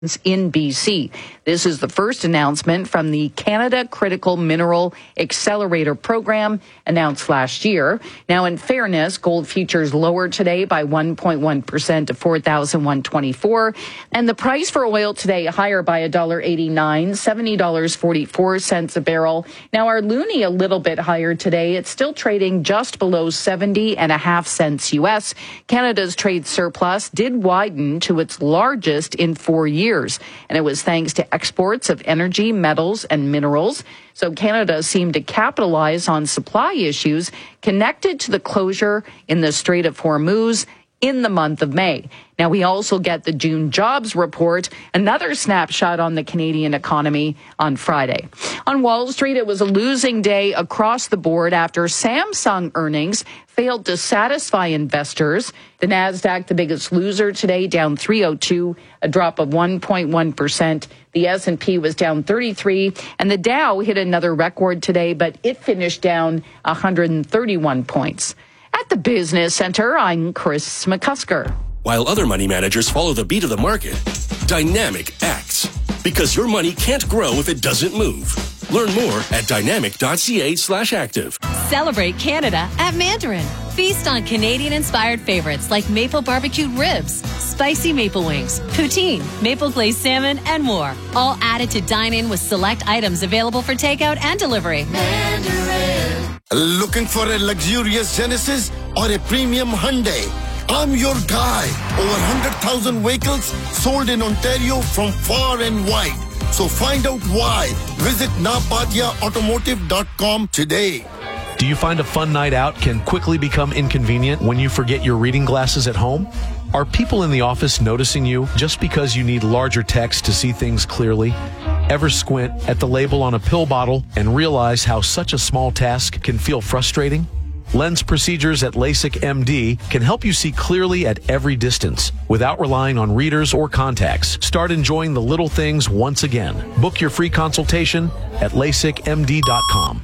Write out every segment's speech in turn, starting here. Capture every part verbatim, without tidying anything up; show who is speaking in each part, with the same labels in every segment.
Speaker 1: in B C. This is the first announcement from the Canada Critical Mineral Accelerator Program announced last year. Now, in fairness, gold futures lower today by one point one percent to four thousand one hundred twenty-four dollars. And the price for oil today higher by one dollar eighty-nine, seventy dollars and forty-four cents a barrel. Now, our loonie a little bit higher today. It's still trading just below seventy and a half cents U S. Canada's trade surplus did widen to its largest in four years. And it was thanks to exports of energy, metals, and minerals. So Canada seemed to capitalize on supply issues connected to the closure in the Strait of Hormuz in the month of May. Now, we also get the June jobs report, another snapshot on the Canadian economy on Friday. On Wall Street, it was a losing day across the board after Samsung earnings failed to satisfy investors. The Nasdaq, the biggest loser today, down three oh two, a drop of one point one percent. The S and P was down thirty-three, and the Dow hit another record today, but it finished down one hundred thirty-one points. At the Business Center, I'm Chris McCusker.
Speaker 2: While other money managers follow the beat of the market, Dynamic acts. Because your money can't grow if it doesn't move. Learn more at dynamic.ca slash active.
Speaker 3: Celebrate Canada at Mandarin. Feast on Canadian-inspired favorites like maple barbecued ribs, spicy maple wings, poutine, maple glazed salmon, and more. All added to dine in with select items available for takeout and delivery.
Speaker 4: Mandarin. Looking for a luxurious Genesis or a premium Hyundai? I'm your guy. Over one hundred thousand vehicles sold in Ontario from far and wide. So find out why. Visit napatia automotive dot com today.
Speaker 5: Do you find a fun night out can quickly become inconvenient when you forget your reading glasses at home? Are people in the office noticing you just because you need larger text to see things clearly? Ever squint at the label on a pill bottle and realize how such a small task can feel frustrating? Lens procedures at LASIK M D can help you see clearly at every distance without relying on readers or contacts. Start enjoying the little things once again. Book your free consultation at lasik m d dot com.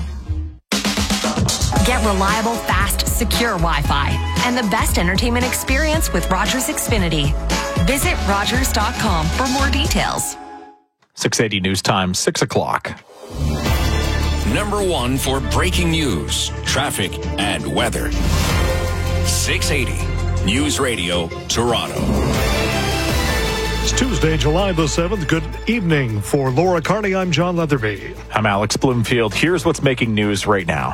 Speaker 6: Get reliable, fast, secure Wi-Fi and the best entertainment experience with Rogers Xfinity. Visit rogers dot com for more details.
Speaker 7: six eighty News Time, six o'clock.
Speaker 2: Number one for breaking news, traffic, and weather. six eighty News Radio, Toronto.
Speaker 8: It's Tuesday, July the seventh. Good evening. For Laura Carney, I'm John Leatherby.
Speaker 7: I'm Alex Bloomfield. Here's what's making news right now.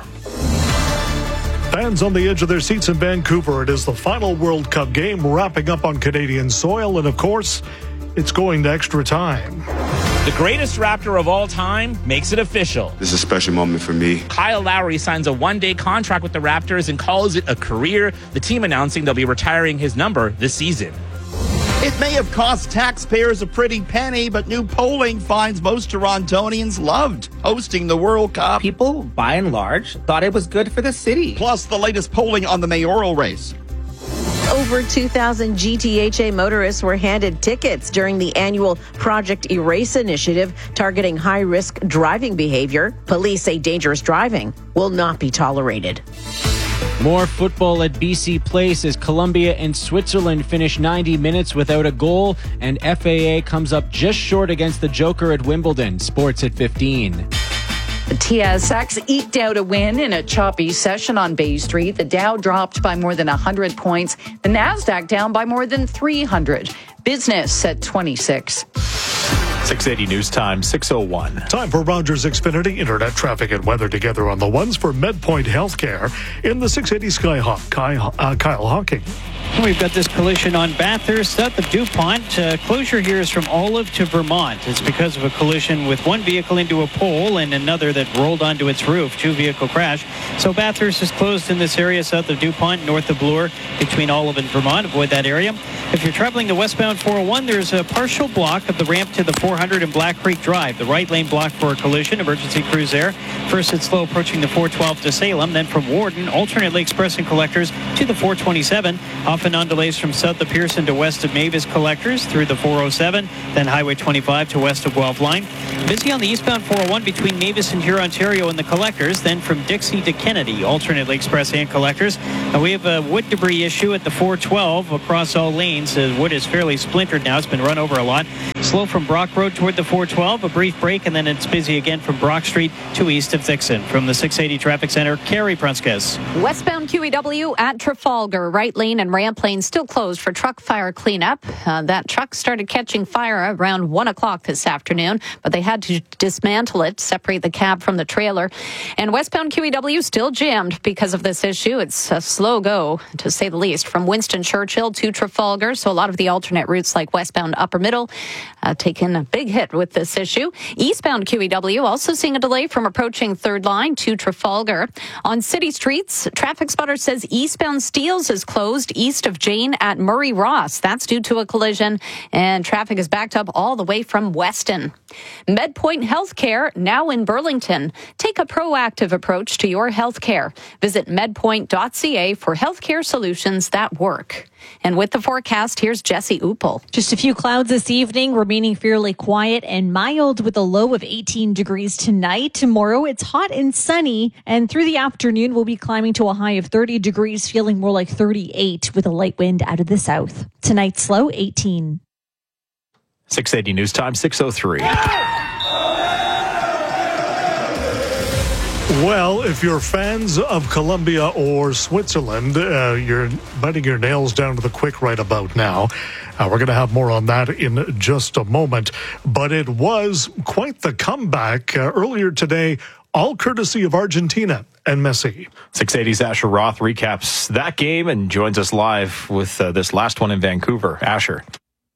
Speaker 8: Fans on the edge of their seats in Vancouver. It is the final World Cup game wrapping up on Canadian soil, and of course, it's going to extra time.
Speaker 9: The greatest Raptor of all time makes it official.
Speaker 10: This is a special moment for me.
Speaker 9: Kyle Lowry signs a one-day contract with the Raptors and calls it a career, the team announcing they'll be retiring his number this season.
Speaker 11: It may have cost taxpayers a pretty penny, but new polling finds most Torontonians loved hosting the World Cup.
Speaker 12: People, by and large, thought it was good for the city.
Speaker 11: Plus, the latest polling on the mayoral race.
Speaker 13: Over two thousand G T H A motorists were handed tickets during the annual Project Erase initiative targeting high-risk driving behavior. Police say dangerous driving will not be tolerated.
Speaker 14: More football at B C Place as Colombia and Switzerland finish ninety minutes without a goal, and F A A comes up just short against the Joker at Wimbledon. Sports at fifteen.
Speaker 1: The T S X eked out a win in a choppy session on Bay Street. The Dow dropped by more than one hundred points. The Nasdaq down by more than three hundred. Business at twenty-six.
Speaker 7: six eighty News Time, six oh one.
Speaker 8: Time for Rogers Xfinity Internet traffic and weather together on the ones for MedPoint Healthcare in the six eighty Skyhawk. Kyle, uh, Kyle Hawking.
Speaker 15: We've got this collision on Bathurst south of DuPont. Uh, closure here is from Olive to Vermont. It's because of a collision with one vehicle into a pole and another that rolled onto its roof. Two-vehicle crash. So Bathurst is closed in this area south of DuPont, north of Bloor, between Olive and Vermont. Avoid that area. If you're traveling the westbound four oh one, there's a partial block of the ramp to the four hundred and Black Creek Drive. The right lane blocked for a collision. Emergency crews there. First, it's slow approaching the four twelve to Salem. Then from Warden, alternately expressing collectors to the four twenty-seven. Off Often on delays from south of Pearson to west of Mavis Collectors through the four oh seven, then Highway twenty-five to west of Guelph Line. Busy on the eastbound four oh one between Mavis and Hurontario and the Collectors, then from Dixie to Kennedy, alternately express and Collectors. Uh, we have a wood debris issue at the four twelve across all lanes. The wood is fairly splintered now. It's been run over a lot. Slow from Brock Road toward the four twelve, a brief break, and then it's busy again from Brock Street to east of Dixon. From the six eighty Traffic Center, Carrie Prunskes.
Speaker 10: Westbound Q E W at Trafalgar, right lane and ramp lane still closed for truck fire cleanup. Uh, that truck started catching fire around one o'clock this afternoon, but they had to dismantle it, separate the cab from the trailer. And westbound Q E W still jammed because of this issue. It's a slow go, to say the least, from Winston Churchill to Trafalgar. So a lot of the alternate routes like westbound Upper Middle uh, taking a big hit with this issue. Eastbound Q E W also seeing a delay from approaching Third Line to Trafalgar. On city streets, Traffic Spotter says eastbound Steeles is closed east of Jane at Murray Ross. That's due to a collision, and traffic is backed up all the way from Weston. MedPoint Healthcare, now in Burlington. Take a proactive approach to your healthcare. Visit medpoint dot c a for healthcare solutions that work. And with the forecast, here's Jesse Uppel.
Speaker 16: Just a few clouds this evening, remaining fairly quiet and mild with a low of eighteen degrees tonight. Tomorrow, it's hot and sunny, and through the afternoon, we'll be climbing to a high of thirty degrees, feeling more like thirty-eight with a light wind out of the south. Tonight's low, eighteen.
Speaker 7: six eighty News Time, six oh three.
Speaker 8: Well, if you're fans of Colombia or Switzerland, uh, you're biting your nails down to the quick right about now. Uh, we're going to have more on that in just a moment. But it was quite the comeback uh, earlier today, all courtesy of Argentina and Messi.
Speaker 7: six eighty's Asher Roth recaps that game and joins us live with uh, this last one in Vancouver. Asher.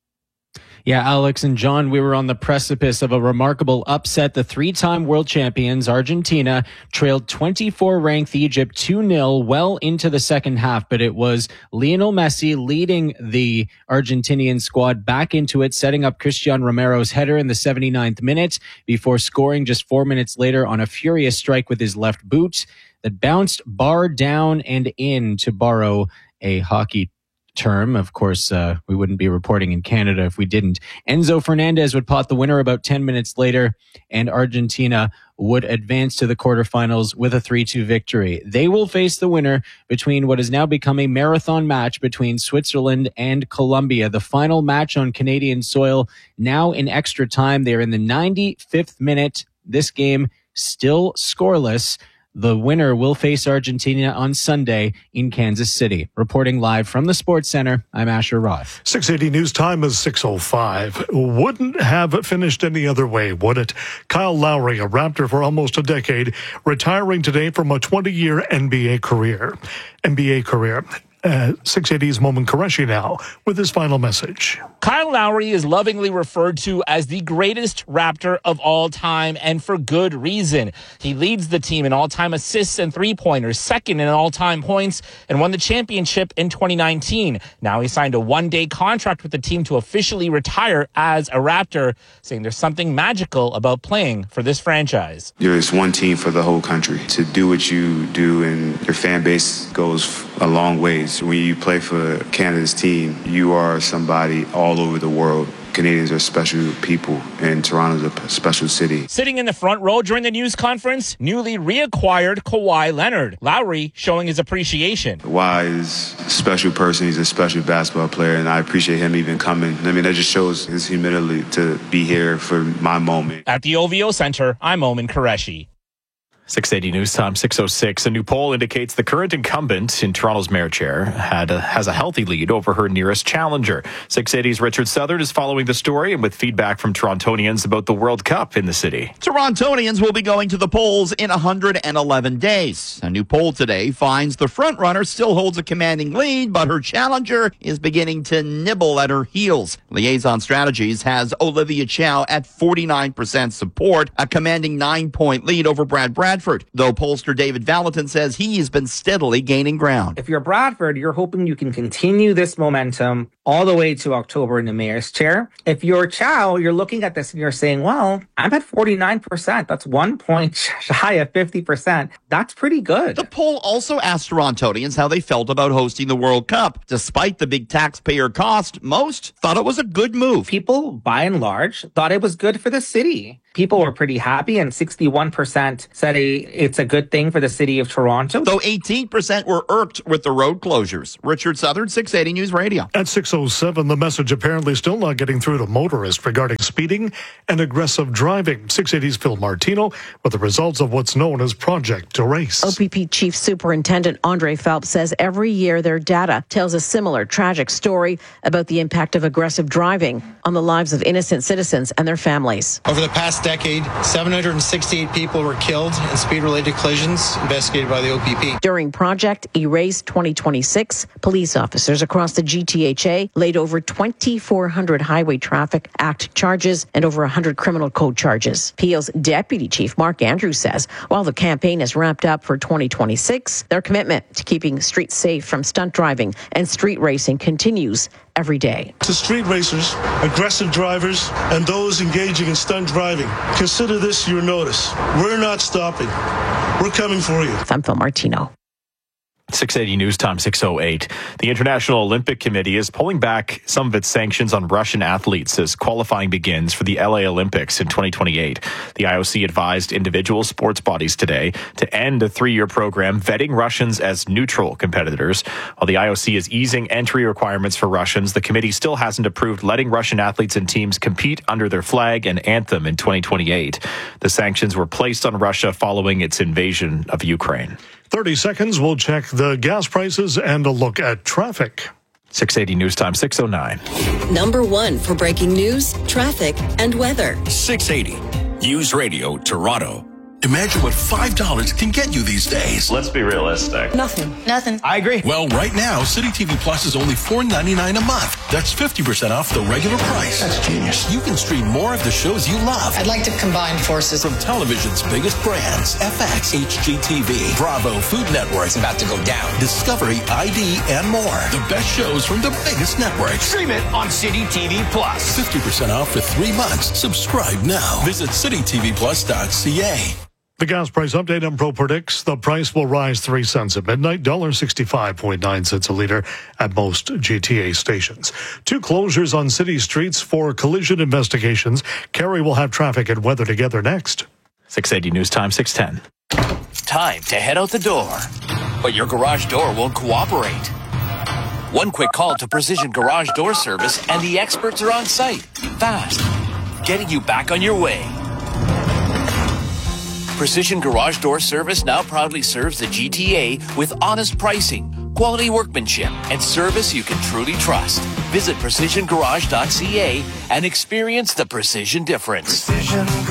Speaker 14: Yeah, Alex and John, we were on the precipice of a remarkable upset. The three-time world champions, Argentina, trailed twenty-four ranked Egypt two nil well into the second half, but it was Lionel Messi leading the Argentinian squad back into it, setting up Cristian Romero's header in the seventy-ninth minute before scoring just four minutes later on a furious strike with his left boot that bounced bar down and in, to borrow a hockey term. Of course, uh, we wouldn't be reporting in Canada if we didn't. Enzo Fernandez would pot the winner about ten minutes later, and Argentina would advance to the quarterfinals with a three two victory. They will face the winner between what has now become a marathon match between Switzerland and Colombia. The final match on Canadian soil now in extra time. They're in the ninety-fifth minute. This game still scoreless. The winner will face Argentina on Sunday in Kansas City. Reporting live from the Sports Center, I'm Asher Roth.
Speaker 8: six eighty News Time is six oh five. Wouldn't have finished any other way, would it? Kyle Lowry, a Raptor for almost a decade, retiring today from a twenty-year N B A career. N B A career. Uh, six eighty's Momin Qureshi now with his final message.
Speaker 9: Kyle Lowry is lovingly referred to as the greatest Raptor of all time, and for good reason. He leads the team in all-time assists and three-pointers, second in all-time points, and won the championship in twenty nineteen. Now he signed a one-day contract with the team to officially retire as a Raptor, saying there's something magical about playing for this franchise.
Speaker 17: You're just one team for the whole country. To do what you do and your fan base goes a long ways. When you play for Canada's team, you are somebody all over the world. Canadians are special people, and Toronto's a special city.
Speaker 9: Sitting in the front row during the news conference, newly reacquired Kawhi Leonard. Lowry showing his appreciation.
Speaker 17: Kawhi is a special person. He's a special basketball player, and I appreciate him even coming. I mean, that just shows his humility to be here for my moment.
Speaker 9: At the O V O Center, I'm Momin Qureshi.
Speaker 7: six eighty News Time, six oh six. A new poll indicates the current incumbent in Toronto's mayor chair had a, has a healthy lead over her nearest challenger. six eighty's Richard Southern is following the story and with feedback from Torontonians about the World Cup in the city.
Speaker 11: Torontonians will be going to the polls in one hundred eleven days. A new poll today finds the frontrunner still holds a commanding lead, but her challenger is beginning to nibble at her heels. Liaison Strategies has Olivia Chow at forty-nine percent support, a commanding nine-point lead over Brad Bradford. Though pollster David Valentin says he has been steadily gaining ground.
Speaker 12: If you're Bradford, you're hoping you can continue this momentum all the way to October in the mayor's chair. If you're Chow, you're looking at this and you're saying, well, I'm at forty-nine percent. That's one point shy of fifty percent. That's pretty good.
Speaker 11: The poll also asked Torontonians how they felt about hosting the World Cup. Despite the big taxpayer cost, most thought it was a good move.
Speaker 12: People, by and large, thought it was good for the city. People were pretty happy, and sixty-one percent said it's a good thing for the city of Toronto.
Speaker 11: Though eighteen percent were irked with the road closures. Richard Southern, six eighty News Radio.
Speaker 8: At six oh seven, the message apparently still not getting through to motorists regarding speeding and aggressive driving. six eighty's Phil Martino with the results of what's known as Project Erase.
Speaker 13: O P P Chief Superintendent Andre Phelps says every year their data tells a similar tragic story about the impact of aggressive driving on the lives of innocent citizens and their families.
Speaker 18: Over the past decade, seven hundred sixty-eight people were killed in speed-related collisions investigated by the O P P.
Speaker 13: During Project Erase twenty twenty-six, police officers across the G T H A laid over twenty-four hundred Highway Traffic Act charges and over one hundred criminal code charges. P O's Deputy Chief Mark Andrews says while the campaign is wrapped up for twenty twenty-six, their commitment to keeping streets safe from stunt driving and street racing continues every day.
Speaker 19: To street racers, aggressive drivers, and those engaging in stunt driving, consider this your notice. We're not stopping. We're coming for you.
Speaker 13: I'm Phil Martino.
Speaker 7: six eighty News Time, six oh eight. The International Olympic Committee is pulling back some of its sanctions on Russian athletes as qualifying begins for the L A Olympics in twenty twenty-eight. The I O C advised individual sports bodies today to end a three-year program vetting Russians as neutral competitors. While the I O C is easing entry requirements for Russians, the committee still hasn't approved letting Russian athletes and teams compete under their flag and anthem in twenty twenty-eight. The sanctions were placed on Russia following its invasion of Ukraine.
Speaker 8: thirty seconds, we'll check the gas prices and a look at traffic.
Speaker 7: six eighty News Time, six oh nine.
Speaker 20: Number one for breaking news, traffic, and weather.
Speaker 2: six eighty News Radio, Toronto. Imagine what five dollars can get you these days.
Speaker 21: Let's be realistic.
Speaker 20: Nothing. Nothing.
Speaker 21: I agree.
Speaker 2: Well, right now, City T V Plus is only four ninety-nine a month. That's fifty percent off the regular price.
Speaker 21: That's genius.
Speaker 2: You can stream more of the shows you love.
Speaker 22: I'd like to combine forces.
Speaker 2: From television's biggest brands, F X, H G T V, Bravo, Food Network.
Speaker 22: It's about to go down.
Speaker 2: Discovery, I D, and more. The best shows from the biggest networks.
Speaker 21: Stream it on City T V Plus.
Speaker 2: fifty percent off for three months. Subscribe now. Visit city t v plus dot c a.
Speaker 8: The gas price update. Empro predicts the price will rise three cents at midnight, one dollar sixty-five point nine cents a liter at most G T A stations. Two closures on city streets for collision investigations. Kerry will have traffic and weather together next.
Speaker 7: six eighty News Time, six ten.
Speaker 23: Time to head out the door, but your garage door won't cooperate. One quick call to Precision Garage Door Service and the experts are on site, fast, getting you back on your way. Precision Garage Door Service now proudly serves the G T A with honest pricing, quality workmanship, and service you can truly trust. Visit precision garage dot c a and experience the precision difference. Precision